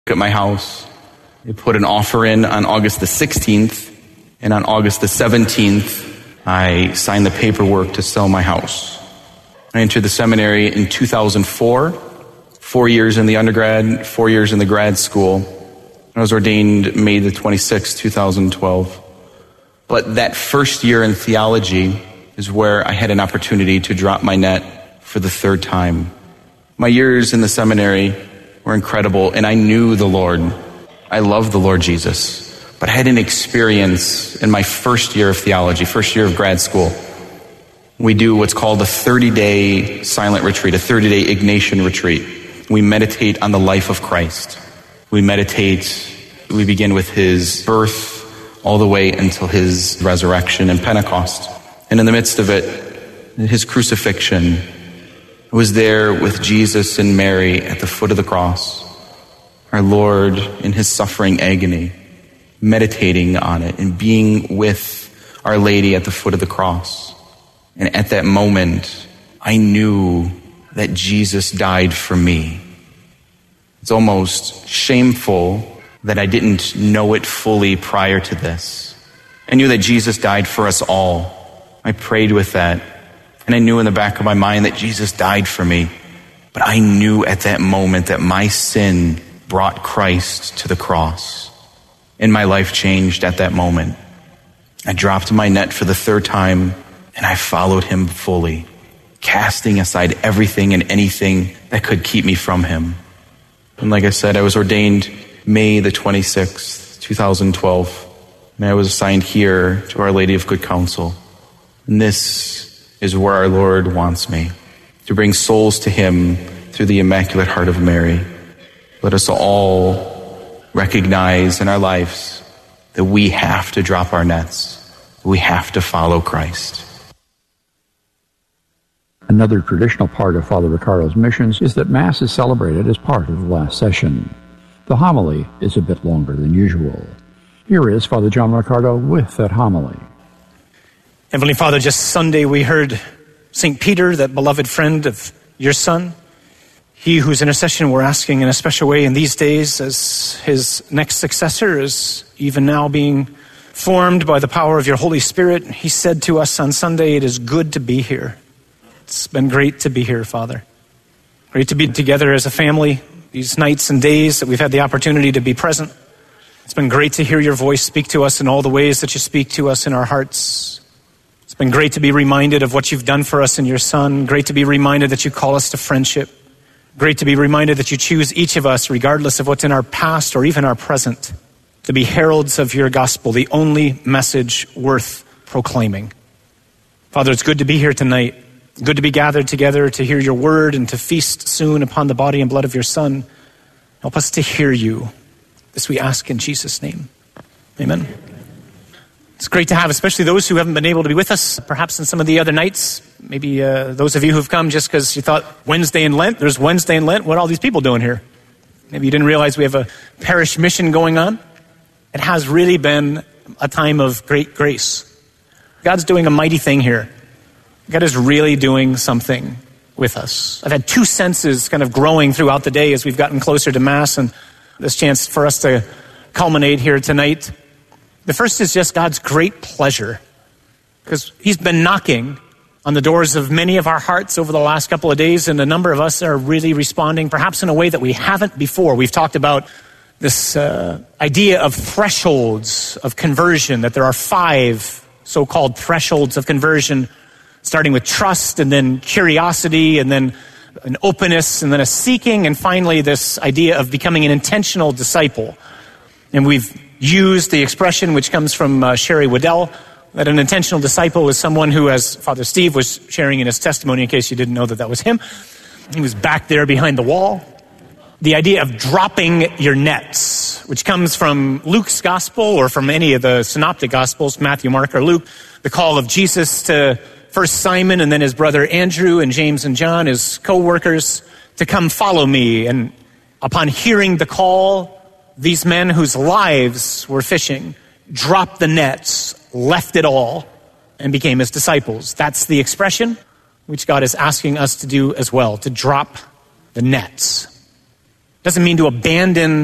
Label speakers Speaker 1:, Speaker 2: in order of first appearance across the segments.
Speaker 1: at my house. They put an offer in on August the 16th, and on August the 17th, I signed the paperwork to sell my house. I entered the seminary in 2004, 4 years in the undergrad, 4 years in the grad school. I was ordained May the 26th, 2012. But that first year in theology is where I had an opportunity to drop my net for the third time. My years in the seminary were incredible, and I knew the Lord. I loved the Lord Jesus. But I had an experience in my first year of theology, first year of grad school. We do what's called a 30-day silent retreat, a 30-day Ignatian retreat. We meditate on the life of Christ. We begin with his birth all the way until his resurrection and Pentecost. And in the midst of it, his crucifixion, I was there with Jesus and Mary at the foot of the cross, our Lord in his suffering agony, meditating on it and being with Our Lady at the foot of the cross. And at that moment, I knew that Jesus died for me. It's almost shameful that I didn't know it fully prior to this. I knew that Jesus died for us all. I prayed with that. And I knew in the back of my mind that Jesus died for me. But I knew at that moment that my sin brought Christ to the cross. And my life changed at that moment. I dropped my net for the third time, and I followed him fully, casting aside everything and anything that could keep me from him. And like I said, I was ordained May the 26th, 2012, and I was assigned here to Our Lady of Good Counsel. And this is where our Lord wants me, to bring souls to him through the Immaculate Heart of Mary. Let us all recognize in our lives that we have to drop our nets. We have to follow Christ.
Speaker 2: Another traditional part of Father Ricardo's missions is that Mass is celebrated as part of the last session. The homily is a bit longer than usual. Here is Father John Ricardo with that homily.
Speaker 3: Heavenly Father, just Sunday we heard St. Peter, that beloved friend of your Son, he whose intercession we're asking in a special way in these days as his next successor is even now being formed by the power of your Holy Spirit. He said to us on Sunday, it is good to be here. It's been great to be here, Father. Great to be together as a family these nights and days that we've had the opportunity to be present. It's been great to hear your voice speak to us in all the ways that you speak to us in our hearts. It's been great to be reminded of what you've done for us in your Son. Great to be reminded that you call us to friendship. Great to be reminded that you choose each of us, regardless of what's in our past or even our present, to be heralds of your gospel, the only message worth proclaiming. Father, it's good to be here tonight. Good to be gathered together to hear your word and to feast soon upon the body and blood of your Son. Help us to hear you. This we ask in Jesus' name. Amen. It's great to have, especially those who haven't been able to be with us, perhaps in some of the other nights. Maybe those of you who've come just because you thought Wednesday in Lent, there's Wednesday in Lent. What are all these people doing here? Maybe you didn't realize we have a parish mission going on. It has really been a time of great grace. God's doing a mighty thing here. God is really doing something with us. I've had two senses kind of growing throughout the day as we've gotten closer to Mass and this chance for us to culminate here tonight. The first is just God's great pleasure, because he's been knocking on the doors of many of our hearts over the last couple of days, and a number of us are really responding, perhaps in a way that we haven't before. We've talked about this idea of thresholds of conversion, that there are 5 so-called thresholds of conversion, starting with trust and then curiosity and then an openness and then a seeking, and finally this idea of becoming an intentional disciple. And we've used the expression which comes from Sherry Waddell, that an intentional disciple is someone who, as Father Steve was sharing in his testimony, in case you didn't know that was him, he was back there behind the wall. The idea of dropping your nets, which comes from Luke's gospel or from any of the synoptic gospels, Matthew, Mark, or Luke, the call of Jesus to first Simon and then his brother Andrew and James and John, his co-workers, to come follow me. And upon hearing the call, these men whose lives were fishing dropped the nets, left it all, and became his disciples. That's the expression which God is asking us to do as well, to drop the nets. Doesn't mean to abandon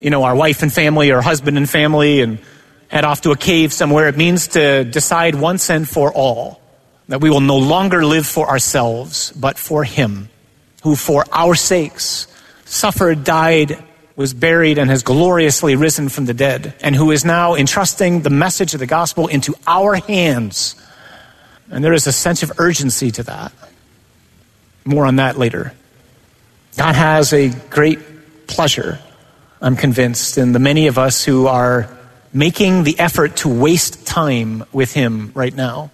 Speaker 3: our wife and family or husband and family and head off to a cave somewhere. It means to decide once and for all that we will no longer live for ourselves, but for him, who for our sakes suffered, died, was buried, and has gloriously risen from the dead, and who is now entrusting the message of the gospel into our hands. And there is a sense of urgency to that. More on that later. God has a great pleasure, I'm convinced, in the many of us who are making the effort to waste time with him right now,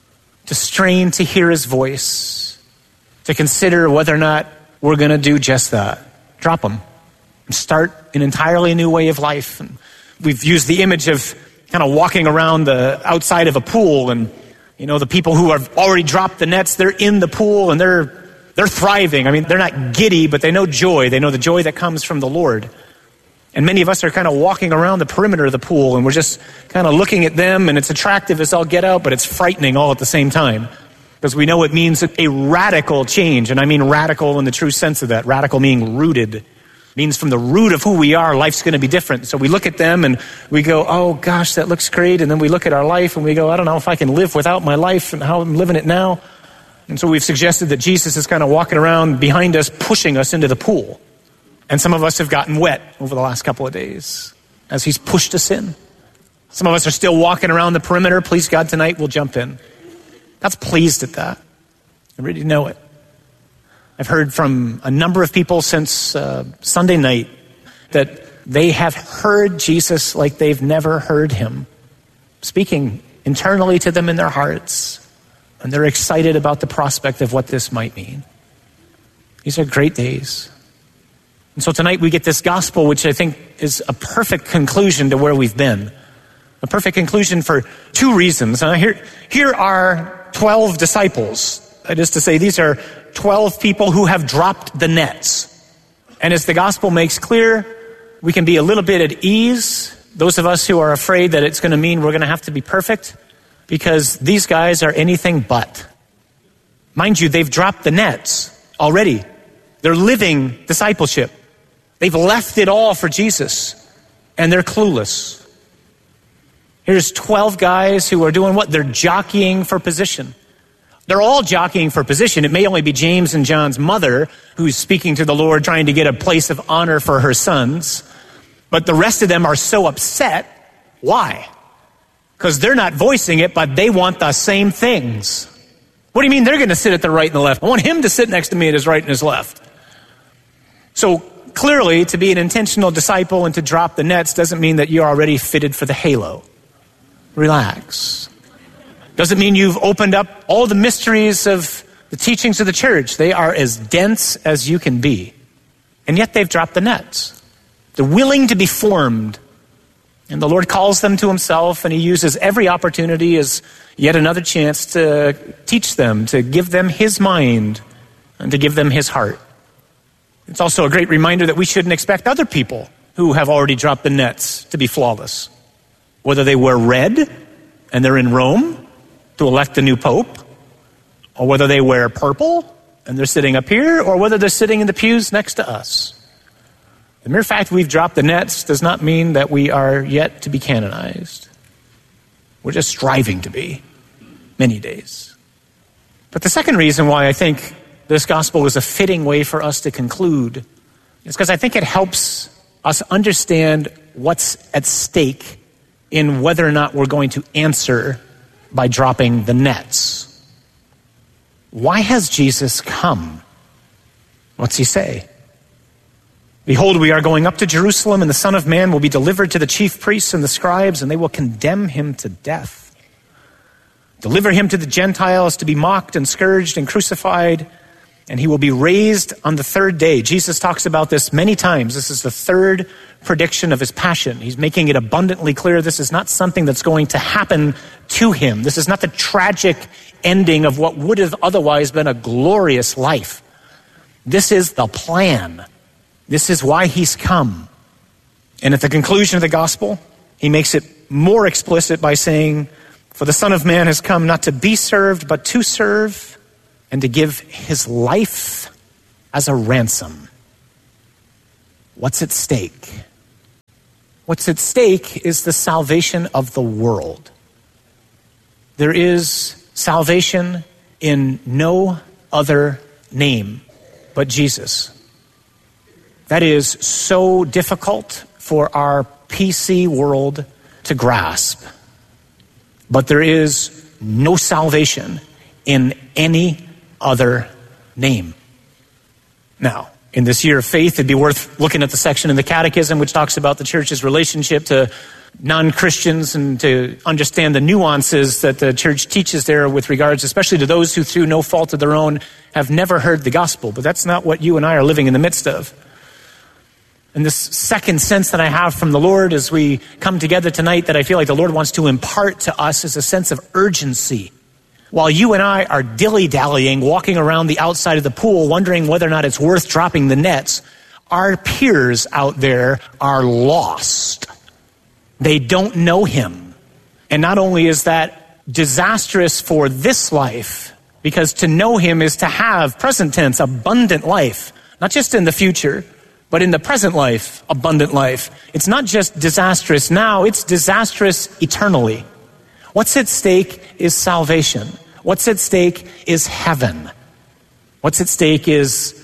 Speaker 3: to strain to hear his voice, to consider whether or not we're going to do just that. Drop him. Start an entirely new way of life. And we've used the image of kind of walking around the outside of a pool, and the people who have already dropped the nets, they're in the pool and they're thriving. I mean, they're not giddy, but they know joy. They know the joy that comes from the Lord. And many of us are kind of walking around the perimeter of the pool, and we're just kind of looking at them, and it's attractive as all get out, but it's frightening all at the same time. Because we know it means a radical change, and I mean radical in the true sense of that. Radical meaning rooted. Means from the root of who we are, life's going to be different. So we look at them and we go, oh gosh, that looks great. And then we look at our life and we go, I don't know if I can live without my life and how I'm living it now. And so we've suggested that Jesus is kind of walking around behind us, pushing us into the pool. And some of us have gotten wet over the last couple of days as he's pushed us in. Some of us are still walking around the perimeter. Please God, tonight we'll jump in. God's pleased at that. I really know it. I've heard from a number of people since Sunday night that they have heard Jesus like they've never heard him, speaking internally to them in their hearts, and they're excited about the prospect of what this might mean. These are great days. And so tonight we get this gospel, which I think is a perfect conclusion to where we've been. A perfect conclusion for two reasons. Here are 12 disciples. That is to say, these are 12 people who have dropped the nets. And as the gospel makes clear, we can be a little bit at ease. Those of us who are afraid that it's going to mean we're going to have to be perfect, because these guys are anything but. Mind you, they've dropped the nets already. They're living discipleship. They've left it all for Jesus, and they're clueless. Here's 12 guys who are doing what? They're jockeying for position. They're all jockeying for position. It may only be James and John's mother who's speaking to the Lord, trying to get a place of honor for her sons. But the rest of them are so upset. Why? Because they're not voicing it, but they want the same things. What do you mean they're going to sit at the right and the left? I want him to sit next to me at his right and his left. So clearly, to be an intentional disciple and to drop the nets doesn't mean that you're already fitted for the halo. Relax. Doesn't mean you've opened up all the mysteries of the teachings of the church. They are as dense as you can be. And yet they've dropped the nets. They're willing to be formed. And the Lord calls them to himself, and he uses every opportunity as yet another chance to teach them, to give them his mind, and to give them his heart. It's also a great reminder that we shouldn't expect other people who have already dropped the nets to be flawless. Whether they wear red and they're in Rome to elect a new pope, or whether they wear purple and they're sitting up here, or whether they're sitting in the pews next to us. The mere fact we've dropped the nets does not mean that we are yet to be canonized. We're just striving to be many days. But the second reason why I think this gospel is a fitting way for us to conclude is because I think it helps us understand what's at stake in whether or not we're going to answer by dropping the nets. Why has Jesus come? What's he say? Behold, we are going up to Jerusalem, and the Son of Man will be delivered to the chief priests and the scribes, and they will condemn him to death. Deliver him to the Gentiles to be mocked and scourged and crucified, and he will be raised on the third day. Jesus talks about this many times. This is the third prediction of his passion. He's making it abundantly clear this is not something that's going to happen to him. This is not the tragic ending of what would have otherwise been a glorious life. This is the plan. This is why he's come. And at the conclusion of the gospel, he makes it more explicit by saying, for the Son of Man has come not to be served, but to serve, and to give his life as a ransom. What's at stake? What's at stake is the salvation of the world. There is salvation in no other name but Jesus. That is so difficult for our PC world to grasp. But there is no salvation in any other name. Now, in this year of faith, it'd be worth looking at the section in the Catechism which talks about the church's relationship to non-Christians and to understand the nuances that the church teaches there with regards, especially to those who through no fault of their own have never heard the gospel. But that's not what you and I are living in the midst of. And this second sense that I have from the Lord as we come together tonight that I feel like the Lord wants to impart to us is a sense of urgency. While you and I are dilly-dallying, walking around the outside of the pool, wondering whether or not it's worth dropping the nets, our peers out there are lost. They don't know him. And not only is that disastrous for this life, because to know him is to have, present tense, abundant life, not just in the future, but in the present life, abundant life. It's not just disastrous now, it's disastrous eternally. What's at stake is salvation. What's at stake is heaven. What's at stake is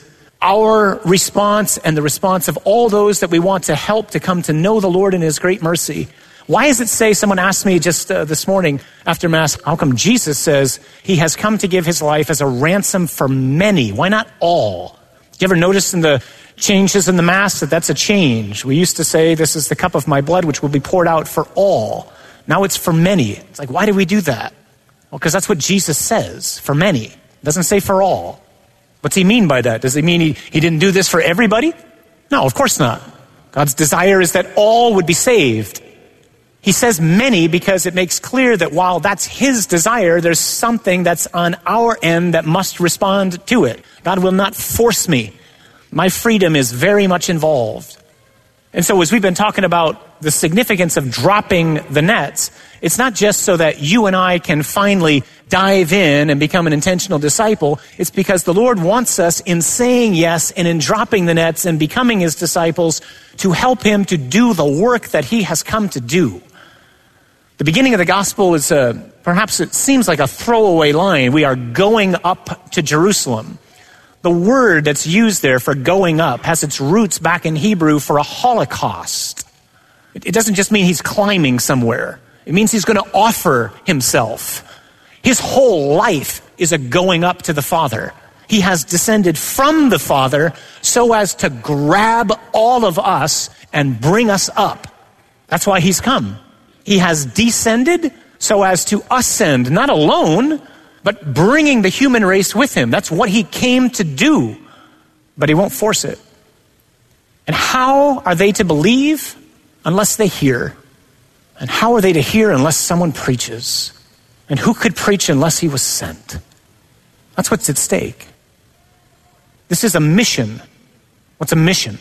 Speaker 3: our response and the response of all those that we want to help to come to know the Lord in his great mercy. Why does it say, someone asked me just this morning after Mass, how come Jesus says he has come to give his life as a ransom for many? Why not all? You ever notice in the changes in the Mass that that's a change? We used to say, this is the cup of my blood which will be poured out for all. Now it's for many. It's like, why do we do that? Well, because that's what Jesus says, for many. It doesn't say for all. What's he mean by that? Does he mean he didn't do this for everybody? No, of course not. God's desire is that all would be saved. He says many because it makes clear that while that's his desire, there's something that's on our end that must respond to it. God will not force me. My freedom is very much involved. And so as we've been talking about the significance of dropping the nets, it's not just so that you and I can finally dive in and become an intentional disciple. It's because the Lord wants us in saying yes and in dropping the nets and becoming his disciples to help him to do the work that he has come to do. The beginning of the gospel is perhaps it seems like a throwaway line. We are going up to Jerusalem. The word that's used there for going up has its roots back in Hebrew for a holocaust. It doesn't just mean he's climbing somewhere. It means he's going to offer himself. His whole life is a going up to the Father. He has descended from the Father so as to grab all of us and bring us up. That's why he's come. He has descended so as to ascend, not alone, but bringing the human race with him. That's what he came to do, but he won't force it. And how are they to believe unless they hear? And how are they to hear unless someone preaches? And who could preach unless he was sent? That's what's at stake. This is a mission. What's a mission?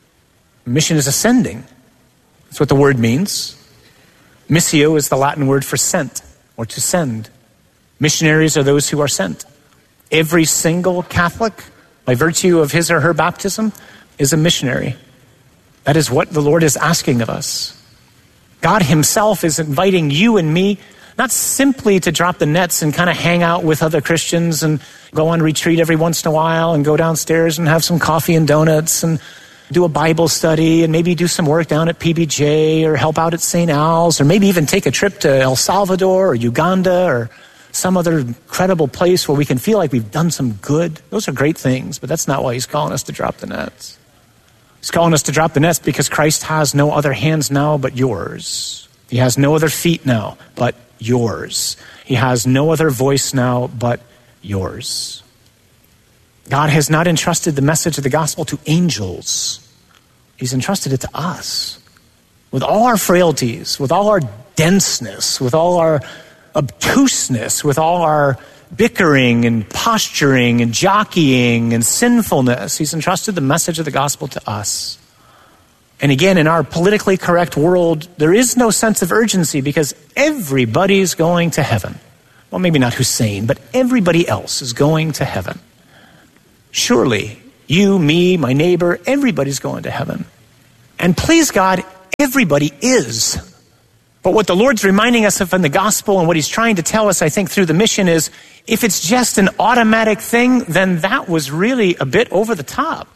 Speaker 3: A mission is ascending. That's what the word means. Missio is the Latin word for sent or to send. Missionaries are those who are sent. Every single Catholic, by virtue of his or her baptism, is a missionary. That is what the Lord is asking of us. God himself is inviting you and me not simply to drop the nets and kind of hang out with other Christians and go on retreat every once in a while and go downstairs and have some coffee and donuts and do a Bible study and maybe do some work down at PBJ or help out at St. Al's or maybe even take a trip to El Salvador or Uganda or some other incredible place where we can feel like we've done some good. Those are great things, but that's not why he's calling us to drop the nets. He's calling us to drop the nets because Christ has no other hands now but yours. He has no other feet now but yours. He has no other voice now but yours. God has not entrusted the message of the gospel to angels. He's entrusted it to us. With all our frailties, with all our denseness, with all our obtuseness, with all our bickering and posturing and jockeying and sinfulness, he's entrusted the message of the gospel to us. And again, in our politically correct world, there is no sense of urgency because everybody's going to heaven. Well, maybe not Hussein, but everybody else is going to heaven. Surely, you, me, my neighbor, everybody's going to heaven. And please God, Everybody is. But what the Lord's reminding us of in the gospel and what he's trying to tell us, I think, through the mission is, if it's just an automatic thing, then that was really a bit over the top.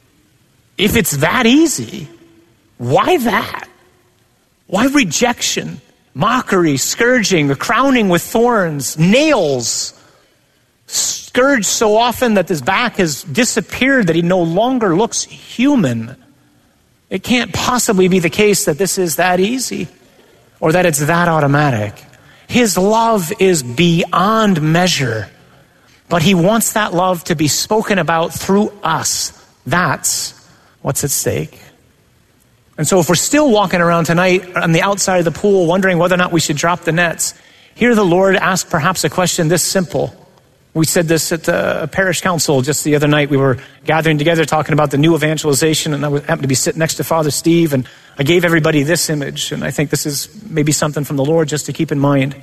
Speaker 3: If it's that easy, why that? Why rejection, mockery, scourging, the crowning with thorns, nails, scourged so often that his back has disappeared, that he no longer looks human? It can't possibly be the case that this is that easy or that it's that automatic. His love is beyond measure, but he wants that love to be spoken about through us. That's what's at stake. And so if we're still walking around tonight on the outside of the pool wondering whether or not we should drop the nets, hear the Lord ask perhaps a question this simple. We said this at a parish council just the other night. We were gathering together talking about the new evangelization, and I happened to be sitting next to Father Steve, and I gave everybody this image, and I think this is maybe something from the Lord just to keep in mind.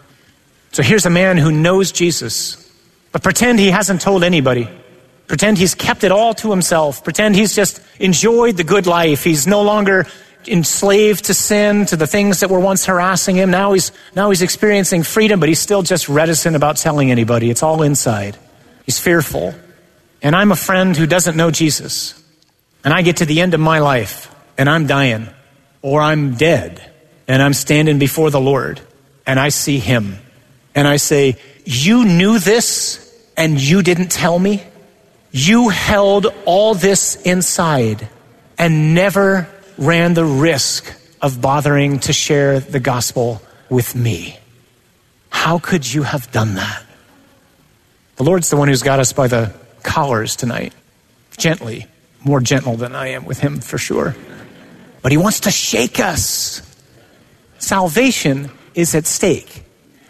Speaker 3: So here's a man who knows Jesus, but pretend he hasn't told anybody. Pretend he's kept it all to himself. Pretend he's just enjoyed the good life. He's no longer enslaved to sin, to the things that were once harassing him. Now he's experiencing freedom, but he's still just reticent about telling anybody. It's all inside. He's fearful. And I'm a friend who doesn't know Jesus. And I get to the end of my life, and I'm dying, or I'm dead, and I'm standing before the Lord, and I see him. And I say, you knew this, and you didn't tell me? You held all this inside and never ran the risk of bothering to share the gospel with me. How could you have done that? The Lord's the one who's got us by the collars tonight. Gently, more gentle than I am with him for sure. But he wants to shake us. Salvation is at stake.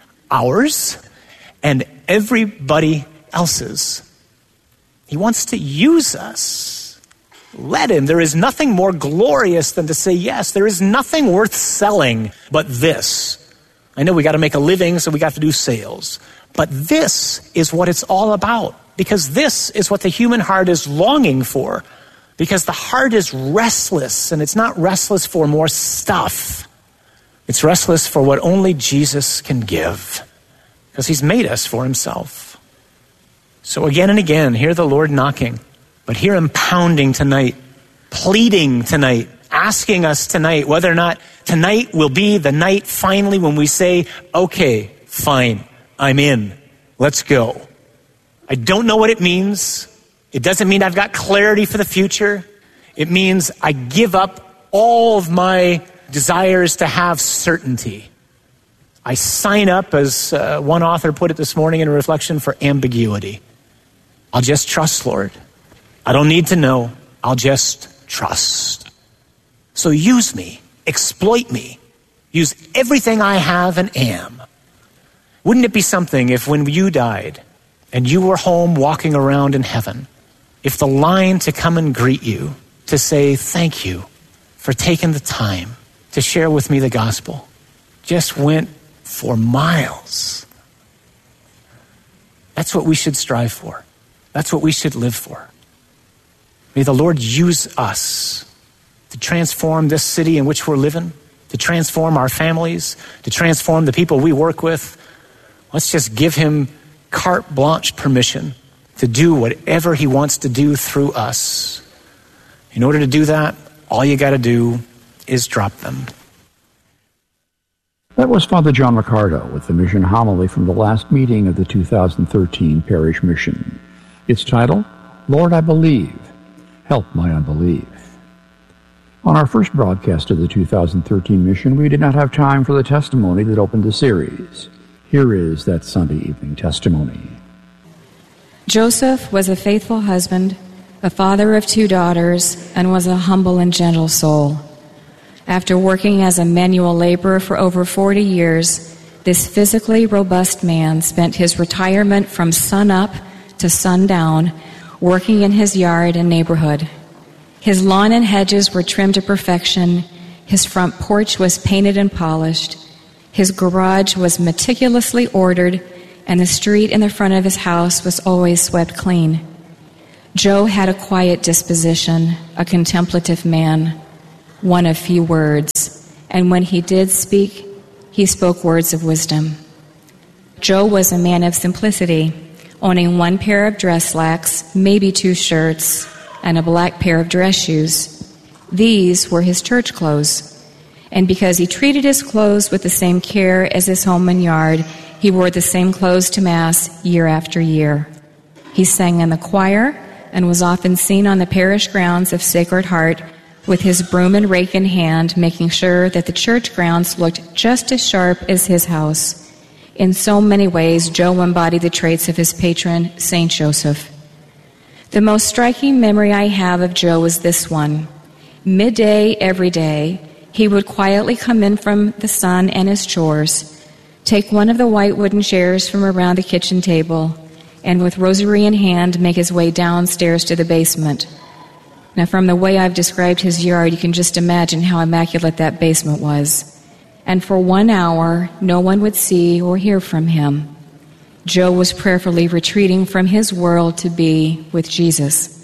Speaker 3: Ours and everybody else's. He wants to use us. Let him. There is nothing more glorious than to say yes. There is nothing worth selling but this. I know we got to make a living, so we got to do sales. But this is what it's all about. Because this is what the human heart is longing for. Because the heart is restless, and it's not restless for more stuff. It's restless for what only Jesus can give. Because he's made us for himself. So again and again, hear the Lord knocking. But hear him pounding tonight, pleading tonight, asking us tonight whether or not tonight will be the night finally when we say, okay, fine, I'm in. Let's go. I don't know what it means. It doesn't mean I've got clarity for the future. It means I give up all of my desires to have certainty. I sign up, as one author put it this morning in a reflection, for ambiguity. I'll just trust, Lord. I don't need to know. I'll just trust. So use me. Exploit me. Use everything I have and am. Wouldn't it be something if when you died and you were home walking around in heaven, if the line to come and greet you, to say thank you for taking the time to share with me the gospel, just went for miles? That's what we should strive for. That's what we should live for. May the Lord use us to transform this city in which we're living, to transform our families, to transform the people we work with. Let's just give him carte blanche permission to do whatever he wants to do through us. In order to do that, all you got to do is drop them.
Speaker 2: That was Father John Riccardo with the mission homily from the last meeting of the 2013 parish mission. Its title, Lord, I Believe. Help my unbelief. On our first broadcast of the 2013 mission, we did not have time for the testimony that opened the series. Here is that Sunday evening testimony.
Speaker 4: Joseph was a faithful husband, a father of 2 daughters, and was a humble and gentle soul. After working as a manual laborer for over 40 years, this physically robust man spent his retirement from sunup to sundown working in his yard and neighborhood. His lawn and hedges were trimmed to perfection. His front porch was painted and polished. His garage was meticulously ordered, and the street in the front of his house was always swept clean. Joe had a quiet disposition, a contemplative man, one of few words. and when he did speak, he spoke words of wisdom. Joe was a man of simplicity, owning one pair of dress slacks, maybe 2 shirts, and a black pair of dress shoes. These were his church clothes. And because he treated his clothes with the same care as his home and yard, he wore the same clothes to Mass year after year. He sang in the choir and was often seen on the parish grounds of Sacred Heart with his broom and rake in hand, making sure that the church grounds looked just as sharp as his house. In so many ways, Joe embodied the traits of his patron, St. Joseph. The most striking memory I have of Joe is this one. Midday every day, he would quietly come in from the sun and his chores, take one of the white wooden chairs from around the kitchen table, and with rosary in hand, make his way downstairs to the basement. Now, from the way I've described his yard, you can just imagine how immaculate that basement was. And for 1 hour, no one would see or hear from him. Joe was prayerfully retreating from his world to be with Jesus.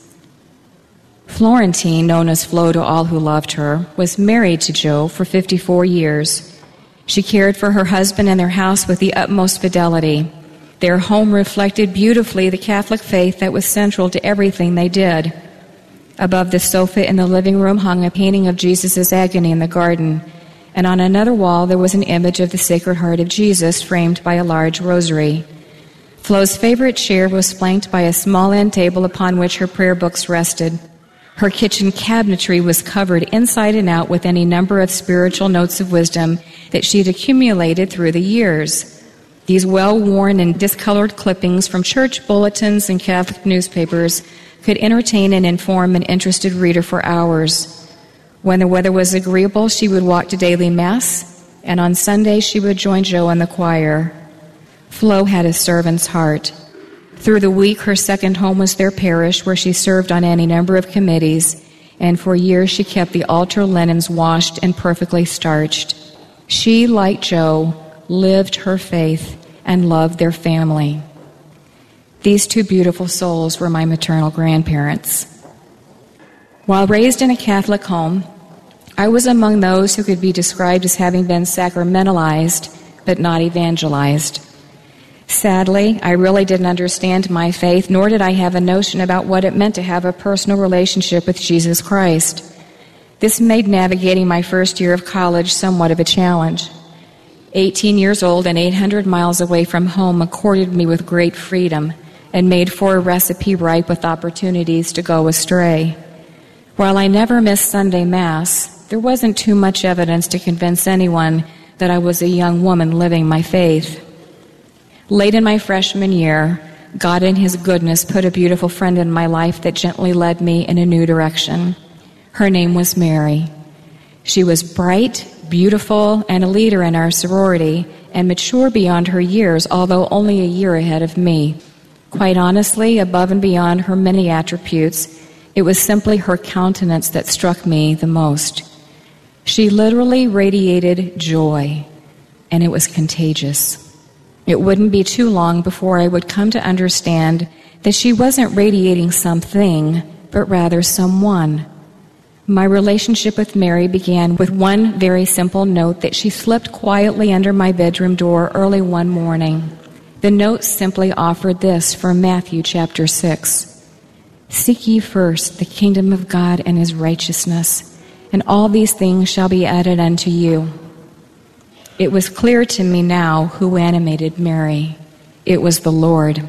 Speaker 4: Florentine, known as Flo to all who loved her, was married to Joe for 54 years. She cared for her husband and their house with the utmost fidelity. Their home reflected beautifully the Catholic faith that was central to everything they did. Above the sofa in the living room hung a painting of Jesus' agony in the garden, and on another wall there was an image of the Sacred Heart of Jesus framed by a large rosary. Flo's favorite chair was flanked by a small end table upon which her prayer books rested. Her kitchen cabinetry was covered inside and out with any number of spiritual notes of wisdom that she had accumulated through the years. These well-worn and discolored clippings from church bulletins and Catholic newspapers could entertain and inform an interested reader for hours. When the weather was agreeable, she would walk to daily Mass, and on Sunday she would join Joe in the choir. Flo had a servant's heart. Through the week, her second home was their parish, where she served on any number of committees, and for years she kept the altar linens washed and perfectly starched. She, like Joe, lived her faith and loved their family. These 2 beautiful souls were my maternal grandparents. While raised in a Catholic home, I was among those who could be described as having been sacramentalized, but not evangelized. Sadly, I really didn't understand my faith, nor did I have a notion about what it meant to have a personal relationship with Jesus Christ. This made navigating my first year of college somewhat of a challenge. 18 years old and 800 miles away from home accorded me with great freedom and made for a recipe ripe with opportunities to go astray. While I never missed Sunday Mass, there wasn't too much evidence to convince anyone that I was a young woman living my faith. Late in my freshman year, God in His goodness put a beautiful friend in my life that gently led me in a new direction. Her name was Mary. She was bright, beautiful, and a leader in our sorority, and mature beyond her years, although only a year ahead of me. Quite honestly, above and beyond her many attributes, it was simply her countenance that struck me the most. She literally radiated joy, and it was contagious. It wouldn't be too long before I would come to understand that she wasn't radiating something, but rather someone. My relationship with Mary began with one very simple note that she slipped quietly under my bedroom door early one morning. The note simply offered this from Matthew chapter 6. Seek ye first the kingdom of God and His righteousness, and all these things shall be added unto you. It was clear to me now who animated Mary. It was the Lord.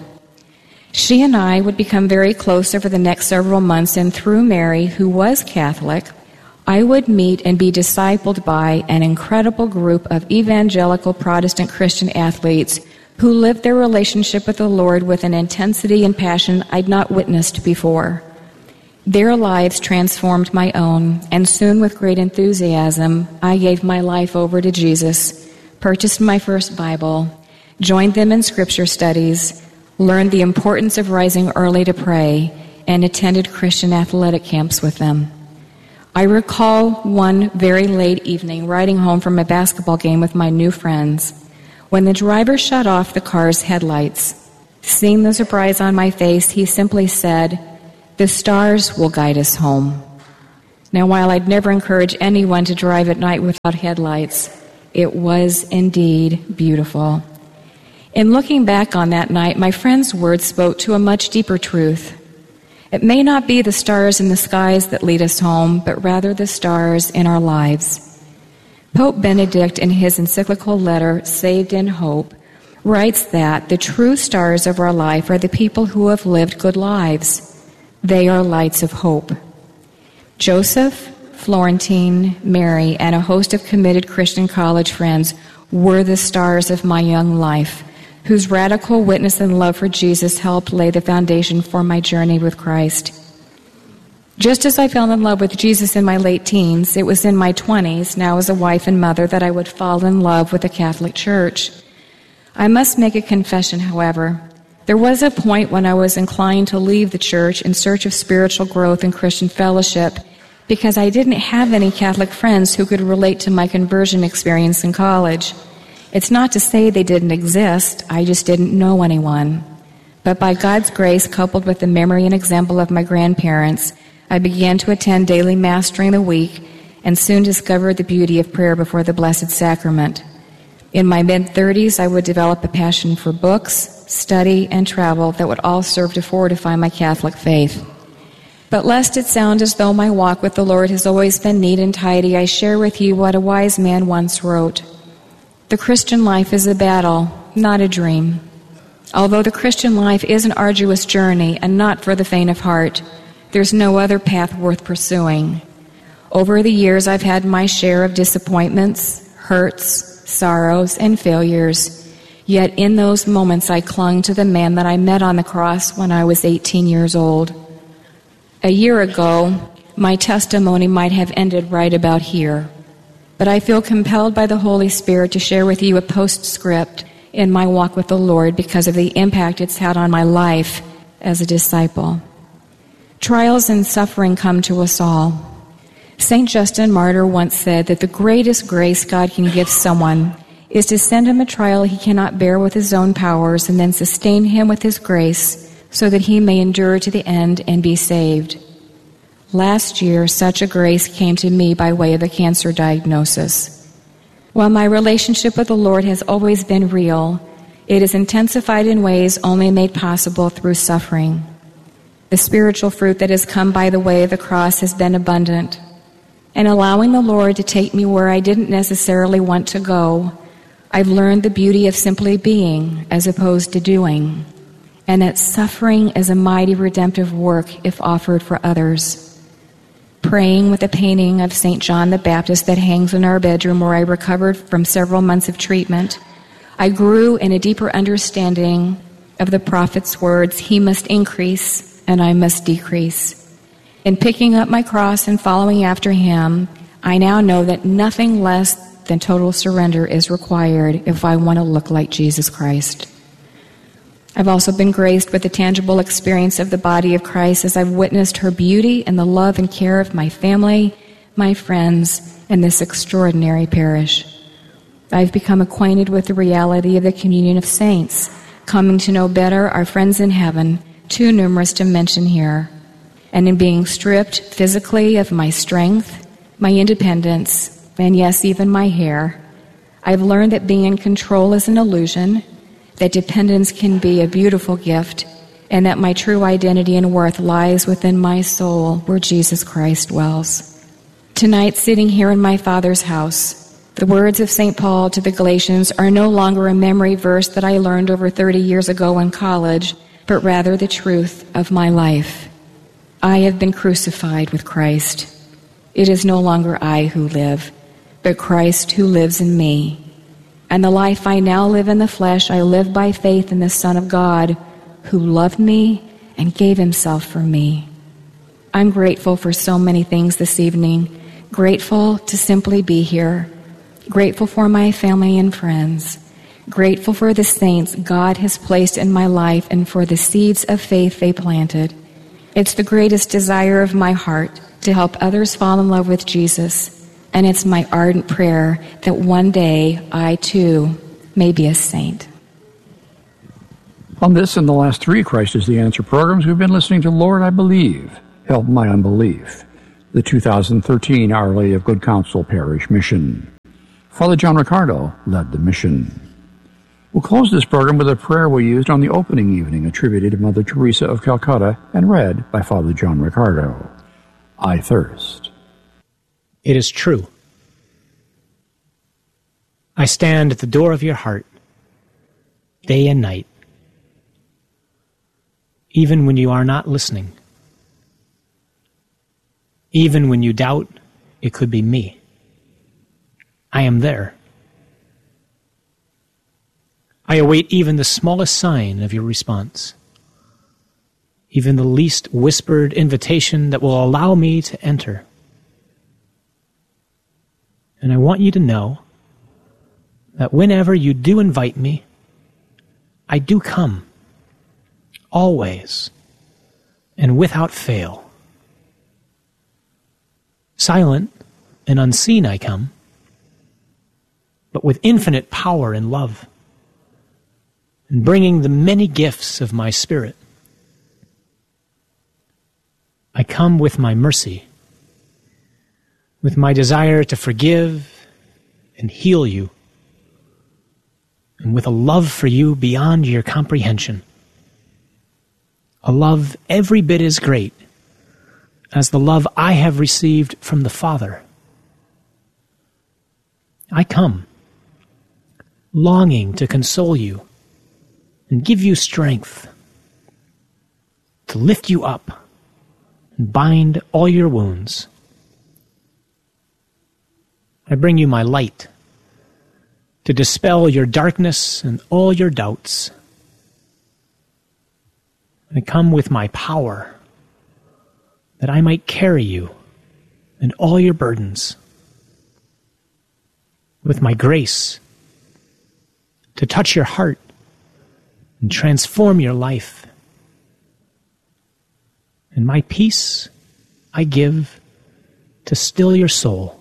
Speaker 4: She and I would become very close over the next several months, and through Mary, who was Catholic, I would meet and be discipled by an incredible group of evangelical Protestant Christian athletes who lived their relationship with the Lord with an intensity and passion I'd not witnessed before. Their lives transformed my own, and soon with great enthusiasm, I gave my life over to Jesus, purchased my first Bible, joined them in scripture studies, learned the importance of rising early to pray, and attended Christian athletic camps with them. I recall one very late evening riding home from a basketball game with my new friends when the driver shut off the car's headlights. Seeing the surprise on my face, he simply said, "The stars will guide us home." Now, while I'd never encourage anyone to drive at night without headlights, it was indeed beautiful. In looking back on that night, my friend's words spoke to a much deeper truth. It may not be the stars in the skies that lead us home, but rather the stars in our lives. Pope Benedict, in his encyclical letter, Saved in Hope, writes that the true stars of our life are the people who have lived good lives. They are lights of hope. Joseph, Florentine, Mary, and a host of committed Christian college friends were the stars of my young life, whose radical witness and love for Jesus helped lay the foundation for my journey with Christ. Just as I fell in love with Jesus in my late teens, it was in my 20s, now as a wife and mother, that I would fall in love with the Catholic Church. I must make a confession, however. There was a point when I was inclined to leave the church in search of spiritual growth and Christian fellowship because I didn't have any Catholic friends who could relate to my conversion experience in college. It's not to say they didn't exist, I just didn't know anyone. But by God's grace, coupled with the memory and example of my grandparents, I began to attend daily Mass during the week and soon discovered the beauty of prayer before the Blessed Sacrament. In my mid-30s, I would develop a passion for books, study, and travel that would all serve to fortify my Catholic faith. But lest it sound as though my walk with the Lord has always been neat and tidy, I share with you what a wise man once wrote. The Christian life is a battle, not a dream. Although the Christian life is an arduous journey and not for the faint of heart, there's no other path worth pursuing. Over the years, I've had my share of disappointments, hurts, sorrows, and failures. Yet in those moments, I clung to the man that I met on the cross when I was 18 years old. A year ago, my testimony might have ended right about here. But I feel compelled by the Holy Spirit to share with you a postscript in my walk with the Lord because of the impact it's had on my life as a disciple. Trials and suffering come to us all. St. Justin Martyr once said that the greatest grace God can give someone is to send him a trial he cannot bear with his own powers and then sustain him with his grace so that he may endure to the end and be saved. Last year, such a grace came to me by way of a cancer diagnosis. While my relationship with the Lord has always been real, it is intensified in ways only made possible through suffering. The spiritual fruit that has come by the way of the cross has been abundant. And allowing the Lord to take me where I didn't necessarily want to go, I've learned the beauty of simply being as opposed to doing, and that suffering is a mighty redemptive work if offered for others. Praying with a painting of St. John the Baptist that hangs in our bedroom where I recovered from several months of treatment, I grew in a deeper understanding of the prophet's words, "He must increase and I must decrease." In picking up my cross and following after him, I now know that nothing less than total surrender is required if I want to look like Jesus Christ. I've also been graced with the tangible experience of the body of Christ as I've witnessed her beauty and the love and care of my family, my friends, and this extraordinary parish. I've become acquainted with the reality of the communion of saints, coming to know better our friends in heaven, too numerous to mention here. And in being stripped physically of my strength, my independence, and yes, even my hair, I've learned that being in control is an illusion, that dependence can be a beautiful gift, and that my true identity and worth lies within my soul where Jesus Christ dwells. Tonight, sitting here in my Father's house, the words of St. Paul to the Galatians are no longer a memory verse that I learned over 30 years ago in college, but rather the truth of my life. I have been crucified with Christ. It is no longer I who live, but Christ who lives in me. And the life I now live in the flesh, I live by faith in the Son of God, who loved me and gave himself for me. I'm grateful for so many things this evening. Grateful to simply be here. Grateful for my family and friends. Grateful for the saints God has placed in my life and for the seeds of faith they planted. It's the greatest desire of my heart to help others fall in love with Jesus. And it's my ardent prayer that one day I, too, may be a saint.
Speaker 2: On this and the last three Christ is the Answer programs, we've been listening to Lord, I Believe, Help My Unbelief. the 2013 Our Lady of Good Counsel Parish Mission. Father John Riccardo led the mission. We'll close this program with a prayer we used on the opening evening, attributed to Mother Teresa of Calcutta and read by Father John Riccardo. I thirst.
Speaker 5: It is true. I stand at the door of your heart, day and night, even when you are not listening, even when you doubt it could be me. I am there. I await even the smallest sign of your response, even the least whispered invitation that will allow me to enter. And I want you to know that whenever you do invite me, I do come, always, and without fail. Silent and unseen I come, but with infinite power and love, and bringing the many gifts of my Spirit. I come with my mercy, with my desire to forgive and heal you, and with a love for you beyond your comprehension. A love every bit as great as the love I have received from the Father. I come, longing to console you and give you strength, to lift you up and bind all your wounds. I bring you my light to dispel your darkness and all your doubts. I come with my power that I might carry you and all your burdens, with my grace to touch your heart and transform your life. And my peace I give to still your soul.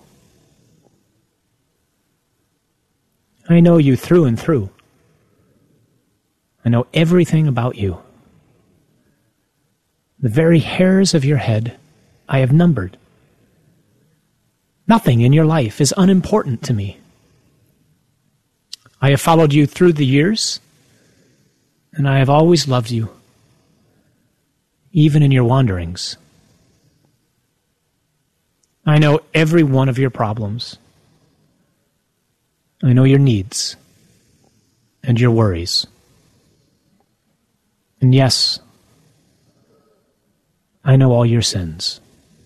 Speaker 5: I know you through and through. I know everything about you. The very hairs of your head I have numbered. Nothing in your life is unimportant to me. I have followed you through the years, and I have always loved you, even in your wanderings. I know every one of your problems. I know your needs and your worries. And yes, I know all your sins.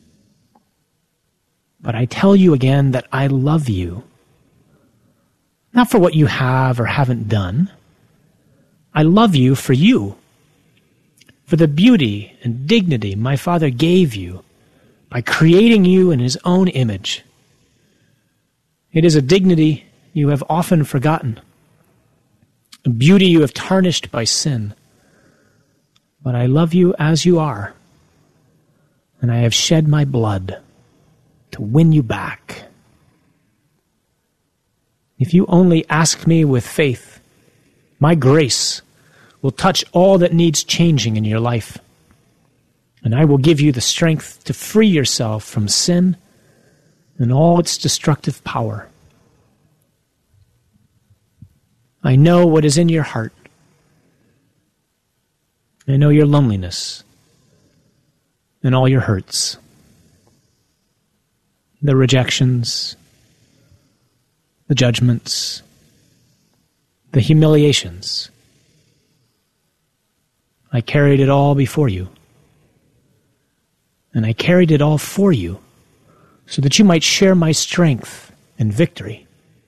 Speaker 5: But I tell you again that I love you, not for what you have or haven't done. I love you, for the beauty and dignity my Father gave you by creating you in His own image. It is a dignity you have often forgotten, a beauty you have tarnished by sin. But I love you as you are, and I have shed my blood to win you back. If you only ask me with faith, my grace will touch all that needs changing in your life, and I will give you the strength to free yourself from sin and all its destructive power. I know what is in your heart. I know your loneliness and all your hurts, the rejections, the judgments, the humiliations. I carried it all before you, and I carried it all for you so that you might share my strength and victory.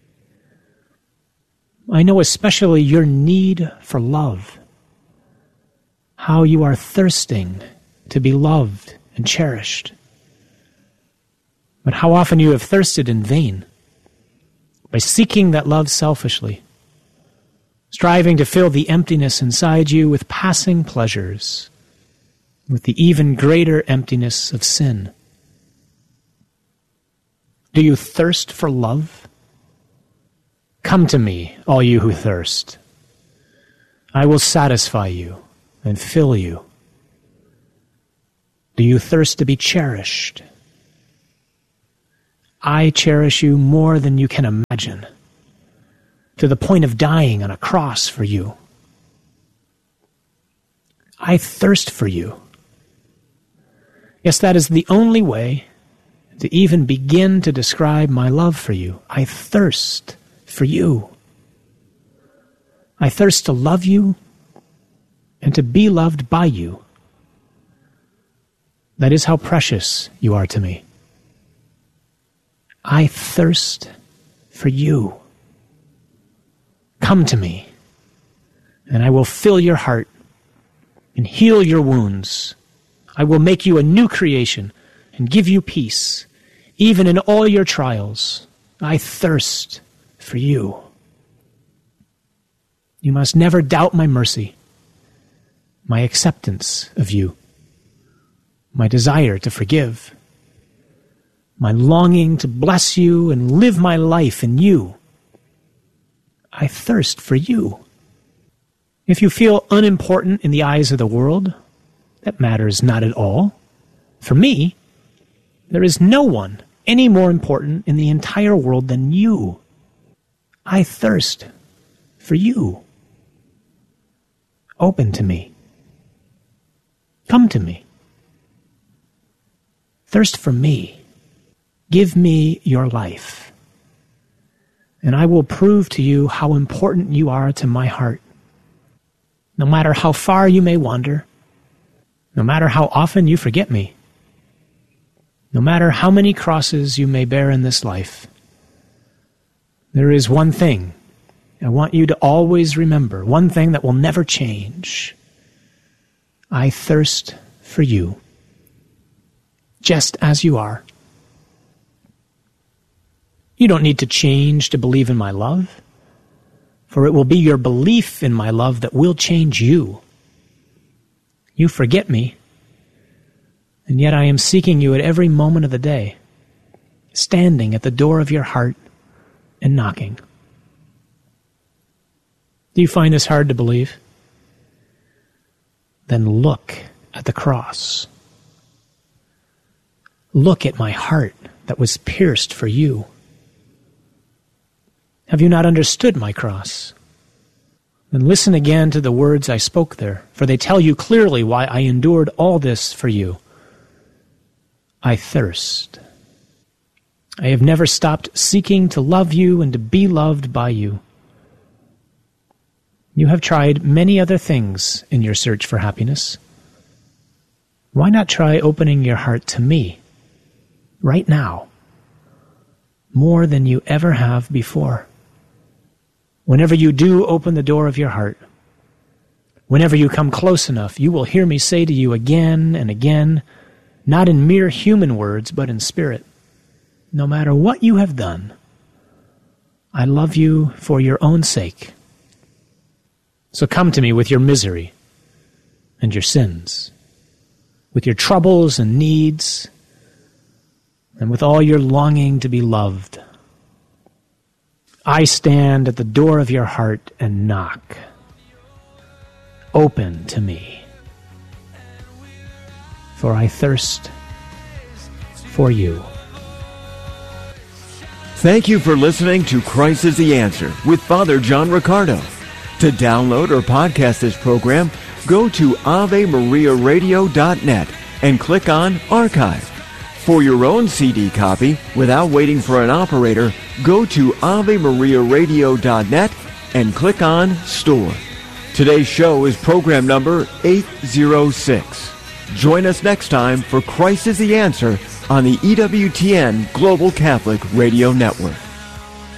Speaker 5: I know especially your need for love, how you are thirsting to be loved and cherished, but how often you have thirsted in vain by seeking that love selfishly, striving to fill the emptiness inside you with passing pleasures, with the even greater emptiness of sin. Do you thirst for love? Come to me, all you who thirst. I will satisfy you and fill you. Do you thirst to be cherished I cherish you more than you can imagine, to the point of dying on a cross for you. I thirst for you. Yes, that is the only way to even begin to describe my love for you. I thirst for you. I thirst to love you and to be loved by you. That is how precious you are to me. I thirst for you. Come to me, and I will fill your heart and heal your wounds. I will make you a new creation and give you peace, even in all your trials. I thirst for you. You must never doubt my mercy, my acceptance of you, my desire to forgive, my longing to bless you and live my life in you. I thirst for you. If you feel unimportant in the eyes of the world, that matters not at all. For me, there is no one any more important in the entire world than you. I thirst for you. Open to me. Come to me. Thirst for me. Give me your life, and I will prove to you how important you are to my heart. No matter how far you may wander, no matter how often you forget me, no matter how many crosses you may bear in this life, there is one thing I want you to always remember, one thing that will never change. I thirst for you, just as you are. You don't need to change to believe in my love, for it will be your belief in my love that will change you. You forget me, and yet I am seeking you at every moment of the day, standing at the door of your heart and knocking. Do you find this hard to believe? Then look at the cross. Look at my heart that was pierced for you. Have you not understood my cross? Then listen again to the words I spoke there, for they tell you clearly why I endured all this for you. I thirst. I have never stopped seeking to love you and to be loved by you. You have tried many other things in your search for happiness. Why not try opening your heart to me, right now, more than you ever have before? Whenever you do open the door of your heart, whenever you come close enough, you will hear me say to you again and again, not in mere human words, but in spirit, no matter what you have done, I love you for your own sake. So come to me with your misery and your sins, with your troubles and needs, and with all your longing to be loved. I stand at the door of your heart and knock. Open to me, for I thirst for you.
Speaker 6: Thank you for listening to Christ is the Answer with Father John Riccardo. To download or podcast this program, go to AveMariaRadio.net and click on Archive. For your own CD copy, without waiting for an operator, go to AveMariaRadio.net and click on Store. Today's show is program number 806. Join us next time for Christ is the Answer on the EWTN Global Catholic Radio Network.